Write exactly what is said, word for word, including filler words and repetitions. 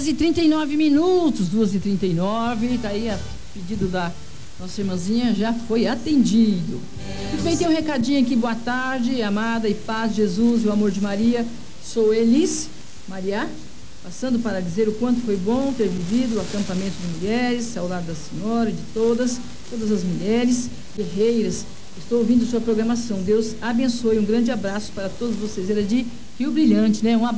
e trinta e nove minutos, duas e trinta e nove, tá aí a pedido da nossa irmãzinha, já foi atendido. Muito bem, tem um recadinho aqui, boa tarde, amada e paz de Jesus e o amor de Maria. Sou Elis Maria, passando para dizer o quanto foi bom ter vivido o acampamento de mulheres, ao lado da senhora e de todas, todas as mulheres guerreiras. Estou ouvindo sua programação. Deus abençoe. Um grande abraço para todos vocês. Era de Rio Brilhante, né? Um abraço.